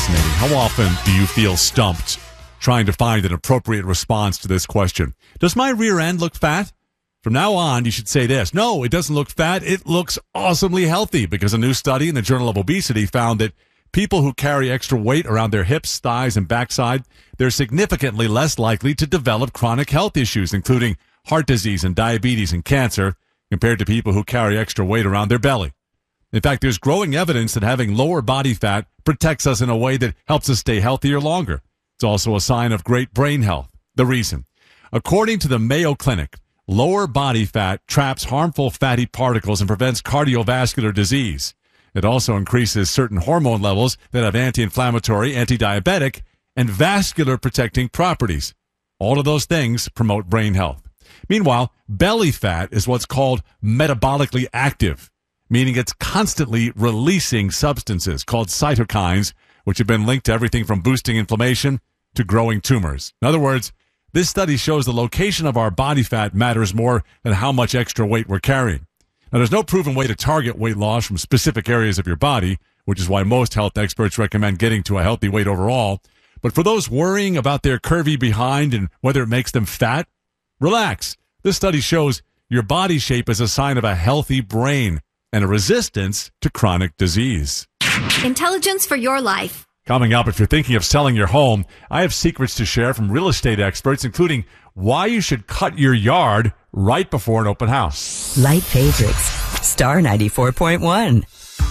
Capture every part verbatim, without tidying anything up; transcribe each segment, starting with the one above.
fascinating. How often do you feel stumped trying to find an appropriate response to this question? Does my rear end look fat? From now on, you should say this. No, it doesn't look fat. It looks awesomely healthy, because a new study in the Journal of Obesity found that people who carry extra weight around their hips, thighs, and backside, they're significantly less likely to develop chronic health issues, including heart disease and diabetes and cancer, compared to people who carry extra weight around their belly. In fact, there's growing evidence that having lower body fat protects us in a way that helps us stay healthier longer. It's also a sign of great brain health. The reason: according to the Mayo Clinic, lower body fat traps harmful fatty particles and prevents cardiovascular disease. It also increases certain hormone levels that have anti-inflammatory, anti-diabetic, and vascular protecting properties. All of those things promote brain health. Meanwhile, belly fat is what's called metabolically active, meaning it's constantly releasing substances called cytokines, which have been linked to everything from boosting inflammation to growing tumors. In other words, this study shows the location of our body fat matters more than how much extra weight we're carrying. Now, there's no proven way to target weight loss from specific areas of your body, which is why most health experts recommend getting to a healthy weight overall. But for those worrying about their curvy behind and whether it makes them fat, relax. This study shows your body shape is a sign of a healthy brain and a resistance to chronic disease. Intelligence for your life. Coming up, if you're thinking of selling your home, I have secrets to share from real estate experts, including why you should cut your yard right before an open house. Light favorites. Star ninety-four point one.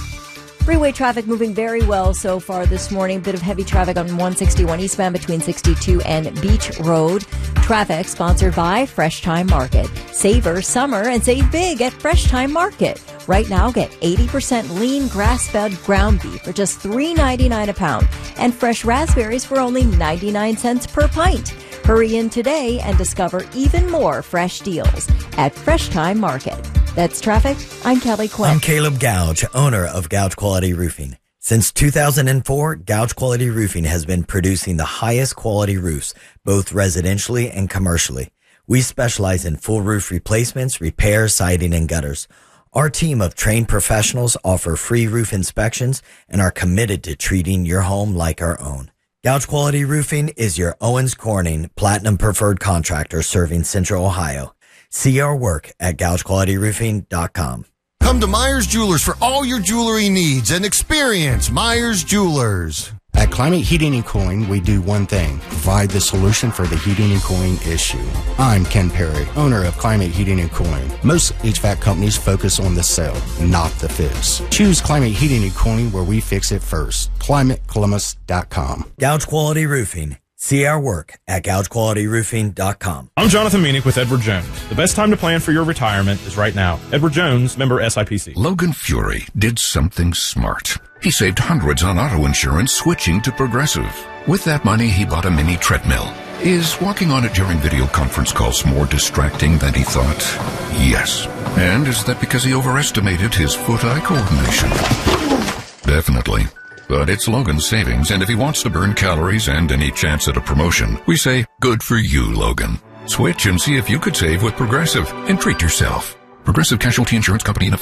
Freeway traffic moving very well so far this morning. Bit of heavy traffic on one sixty-one eastbound between sixty-two and Beach Road. Traffic sponsored by Fresh Time Market. Savor summer and save big at Fresh Time Market. Right now, get eighty percent lean grass-fed ground beef for just three ninety-nine a pound, and fresh raspberries for only ninety-nine cents per pint. Hurry in today and discover even more fresh deals at Fresh Time Market. That's traffic. I'm Kelly Quinn. I'm Caleb Gouge, owner of Gouge Quality Roofing. Since two thousand four, Gouge Quality Roofing has been producing the highest quality roofs, both residentially and commercially. We specialize in full roof replacements, repairs, siding, and gutters. Our team of trained professionals offer free roof inspections and are committed to treating your home like our own. Gouge Quality Roofing is your Owens Corning Platinum Preferred Contractor serving Central Ohio. See our work at gouge quality roofing dot com. Come to Myers Jewelers for all your jewelry needs and experience Myers Jewelers. At Climate Heating and Cooling, we do one thing: provide the solution for the heating and cooling issue. I'm Ken Perry, owner of Climate Heating and Cooling. Most H V A C companies focus on the sell, not the fix. Choose Climate Heating and Cooling, where we fix it first. climate columbus dot com. Gouge Quality Roofing. See our work at gouge quality roofing dot com. I'm Jonathan Meanick with Edward Jones. The best time to plan for your retirement is right now. Edward Jones, member S I P C. Logan Fury did something smart. He saved hundreds on auto insurance switching to Progressive. With that money, he bought a mini treadmill. Is walking on it during video conference calls more distracting than he thought? Yes. And is that because he overestimated his foot-eye coordination? Definitely. But it's Logan's savings, and if he wants to burn calories and any chance at a promotion, we say, good for you, Logan. Switch and see if you could save with Progressive and treat yourself. Progressive Casualty Insurance Company in